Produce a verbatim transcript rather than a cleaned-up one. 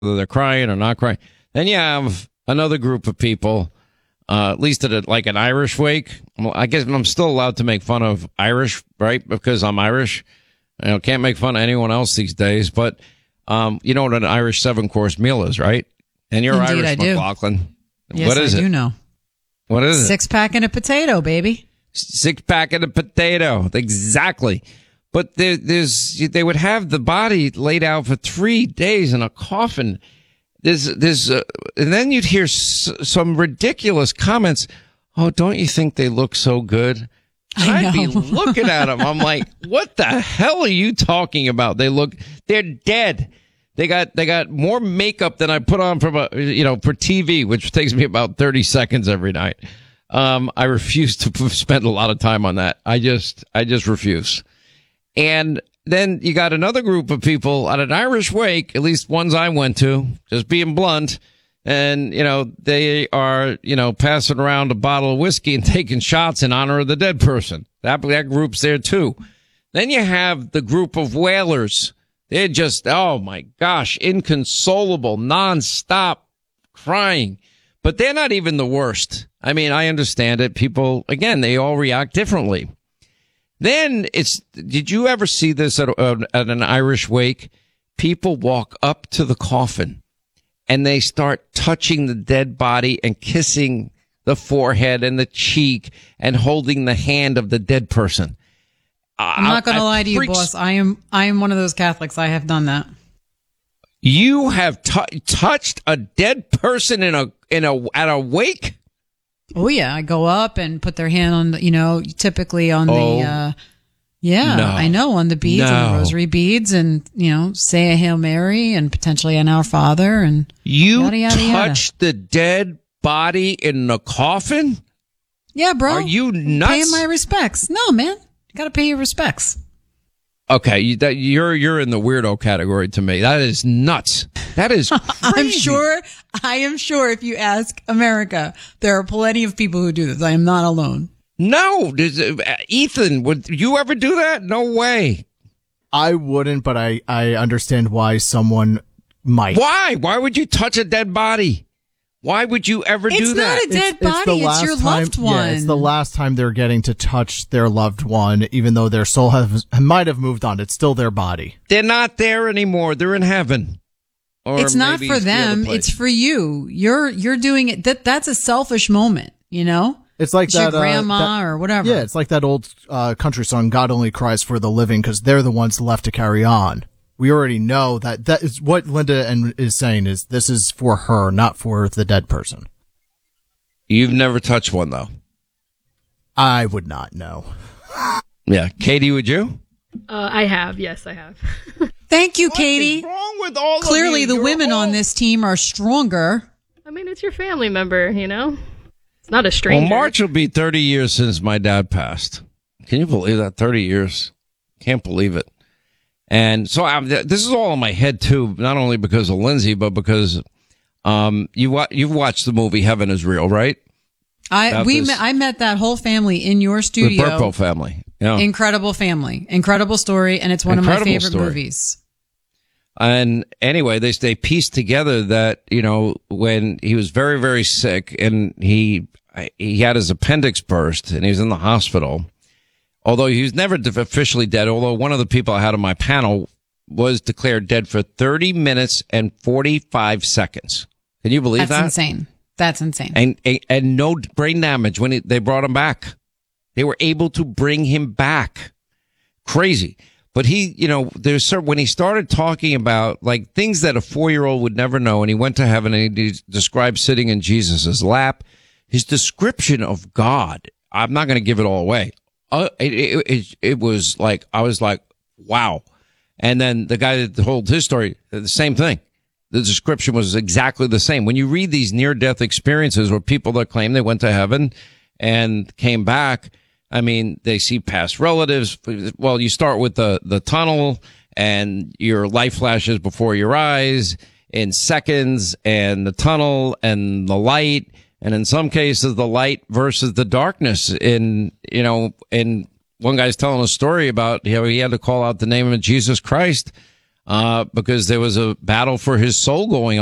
whether they're crying or not crying. Then you have another group of people, uh, at least at a, like an Irish wake. Well, I guess I'm still allowed to make fun of Irish, right? Because I'm Irish. I you know, can't make fun of anyone else these days. But um, you know what an Irish seven-course meal is, right? And you're Indeed, Irish, I do. McLaughlin. Yes, what is I it? do know. What is it? Six pack and a potato, baby. Six pack and a potato. Exactly. But there, there's, they would have the body laid out for three days in a coffin. There's, there's, uh, and then you'd hear s- some ridiculous comments. Oh, don't you think they look so good? And I I'd be know. looking at them. I'm like, what the hell are you talking about? They look, they're dead. They got, they got more makeup than I put on for, you know, for T V, which takes me about thirty seconds every night. Um, I refuse to spend a lot of time on that. I just, I just refuse. And then you got another group of people at an Irish wake, at least ones I went to, just being blunt. And, you know, they are, you know, passing around a bottle of whiskey and taking shots in honor of the dead person. That, that group's there too. Then you have the group of wailers. They're just, oh my gosh, inconsolable, nonstop crying. But they're not even the worst. I mean, I understand it. People, again, they all react differently. Then it's, did you ever see this at, uh, at an Irish wake? People walk up to the coffin and they start touching the dead body and kissing the forehead and the cheek and holding the hand of the dead person. I'm not going to lie to you, freaks- boss. I am, I am one of those Catholics. I have done that. You have t- touched a dead person in a, in a, at a wake? Oh yeah, I go up and put their hand on the, you know, typically on Oh, the, uh, yeah, no. I know, on the beads, on No. the rosary beads, and, you know, say a Hail Mary and potentially an Our Father, and You yada, yada, yada. touched the dead body in the coffin? Yeah, bro. Are you nuts? Paying my respects. No, man. You gotta pay your respects. Okay, you, that, you're you're in the weirdo category to me. That is nuts. That is crazy. I'm sure, I am sure if you ask America, there are plenty of people who do this. I am not alone. No, does, uh, Ethan, would you ever do that? No way. I wouldn't, but I, I understand why someone might. Why? Why would you touch a dead body? Why would you ever It's do not that? a dead body. It's, last your time, loved one. Yeah, it's the last time they're getting to touch their loved one, even though their soul has, might have moved on. It's still their body. They're not there anymore. They're in heaven. Or It's not maybe for the other them. place. It's for you. You're, you're doing it. That, that's a selfish moment, you know? It's like It's that, your grandma uh, that- or whatever. Yeah, it's like that old uh, country song, God Only Cries for the Living, because they're the ones left to carry on. We already know that that is what Linda and is saying is this is for her, not for the dead person. You've never touched one, though. I would not know. Yeah. Katie, would you? Uh, I have. Yes, I have. Thank you, What Katie. is wrong with all of Clearly you? the You're women all- on this team are stronger. I mean, it's your family member, you know? It's not a stranger. Well, March will be thirty years since my dad passed. Can you believe that? thirty years. Can't believe it. And so I'm, this is all in my head, too, not only because of Lindsay, but because um, you wa- you've watched the movie Heaven is Real, right? I About we this- met, I met that whole family in your The studio. Burpo family. Yeah. Incredible family, incredible story, and it's one Incredible of my favorite story. movies. And anyway, they they pieced together that, you know, when he was very, very sick and he he had his appendix burst and he was in the hospital, although he was never officially dead, although one of the people I had on my panel was declared dead for thirty minutes and forty-five seconds. Can you believe That's that? insane. That's insane. And, and, and no brain damage when it, they brought him back. They were able to bring him back. Crazy. But he, you know, there's certain, when he started talking about like things that a four-year-old would never know, and he went to heaven and he described sitting in Jesus's lap, his description of God, I'm not going to give it all away. Uh, it, it, it, it was like, I was like, wow. And then the guy that told his story, the same thing. The description was exactly the same. When you read these near-death experiences where people that claim they went to heaven and came back, I mean, they see past relatives. Well, you start with the, the tunnel and your life flashes before your eyes in seconds, and the tunnel and the light. And in some cases, the light versus the darkness. In, you know, and one guy's telling a story about how he had to call out the name of Jesus Christ. uh, because there was a battle for his soul going on.